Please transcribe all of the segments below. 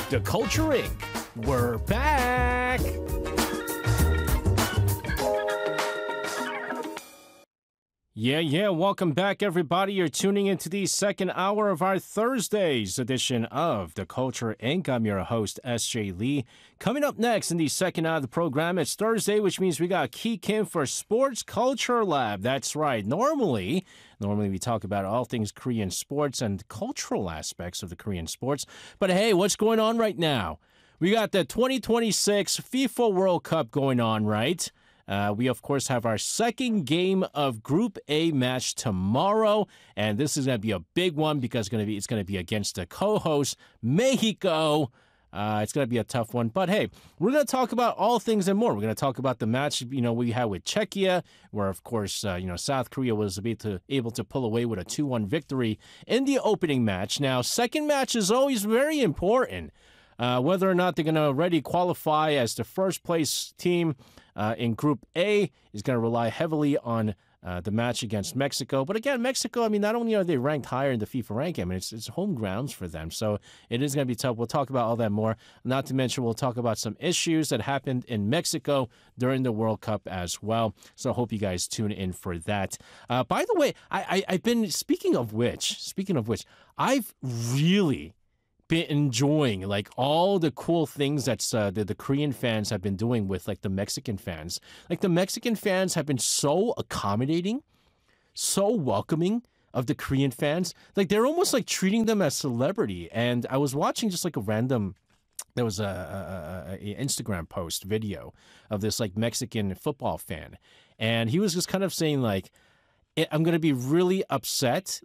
The Culture Inc. We're back! Yeah, welcome back, everybody. You're tuning into the second hour of our Thursday's edition of The Culture Inc. I'm your host, S.J. Lee. Coming up next in the second hour of the program, it's Thursday, which means we got Ki Kim for Sports Culture Lab. That's right. Normally we talk about all things Korean sports and cultural aspects of the Korean sports. But hey, what's going on right now? We got the 2026 FIFA World Cup going on, right? We, of course, have our second game of Group A match tomorrow, and this is going to be a big one because it's going to be against the co-host, Mexico. It's going to be a tough one, but hey, we're going to talk about all things and more. We're going to talk about the match, we had with Czechia, where, of course, South Korea was able to pull away with a 2-1 victory in the opening match. Now, second match is always very important. Whether or not they're going to already qualify as the first place team in Group A is going to rely heavily on the match against Mexico. But again, Mexico, not only are they ranked higher in the FIFA ranking, it's home grounds for them. So it is going to be tough. We'll talk about all that more. Not to mention, we'll talk about some issues that happened in Mexico during the World Cup as well. So I hope you guys tune in for that. By the way, I've been, speaking of which, I've really been enjoying all the cool things that the Korean fans have been doing with the Mexican fans. The Mexican fans have been so accommodating, so welcoming of the Korean fans. They're almost treating them as celebrity. And I was watching just there was a Instagram post video of this Mexican football fan, and he was just kind of saying I'm going to be really upset.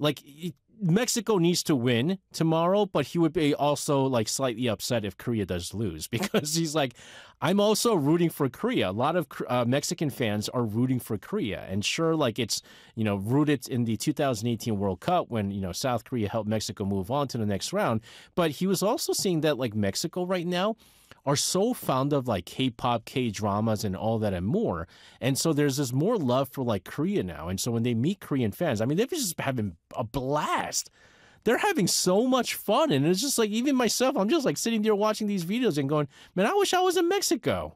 Mexico needs to win tomorrow, but he would be also slightly upset if Korea does lose, because he's I'm also rooting for Korea. A lot of Mexican fans are rooting for Korea, and sure, it's rooted in the 2018 World Cup when South Korea helped Mexico move on to the next round. But he was also seeing that Mexico right now are so fond of K-pop, K-dramas, and all that and more. And so there's this more love for Korea now. And so when they meet Korean fans, they're just having a blast. They're having so much fun. And it's just even myself, I'm just sitting there watching these videos and going, man, I wish I was in Mexico.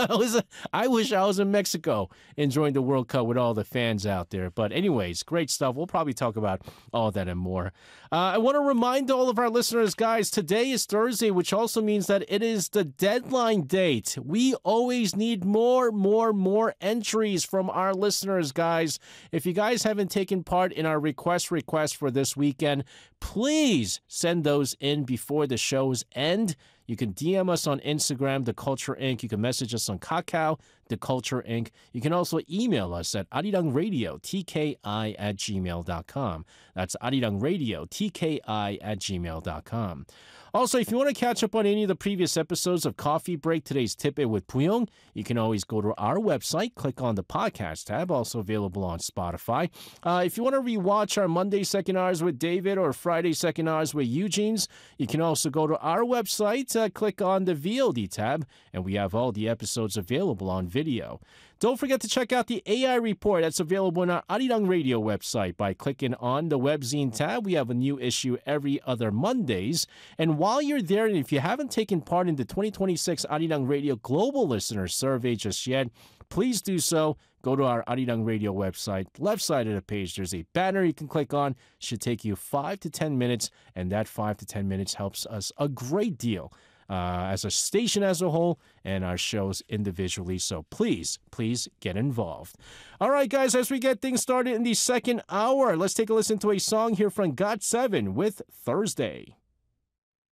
I wish I was in Mexico enjoying the World Cup with all the fans out there. But anyways, great stuff. We'll probably talk about all that and more. I want to remind all of our listeners, guys, today is Thursday, which also means that it is the deadline date. We always need more entries from our listeners, guys. If you guys haven't taken part in our request for this weekend, please send those in before the shows end. You can DM us on Instagram, The Culture Inc. You can message us on Kakao, The Culture Inc. You can also email us at arirangradio@gmail.com. That's arirangradio@gmail.com. Also, if you want to catch up on any of the previous episodes of Coffee Break, Today's Tip with Puyong, you can always go to our website, click on the podcast tab, also available on Spotify. If you want to rewatch our Monday Second Hours with David or Friday Second Hours with Eugene's, you can also go to our website, click on the VOD tab, and we have all the episodes available on video. Don't forget to check out the AI report that's available on our Arirang Radio website by clicking on the webzine tab. We have a new issue every other Mondays. And while you're there, and if you haven't taken part in the 2026 Arirang Radio Global Listener Survey just yet, please do so. Go to our Arirang Radio website. Left side of the page, there's a banner you can click on. It should take you 5 to 10 minutes, and that 5 to 10 minutes helps us a great deal as a station as a whole and our shows individually. So please get involved. All right, guys, as we get things started in the second hour, let's take a listen to a song here from GOT7 with Thursday.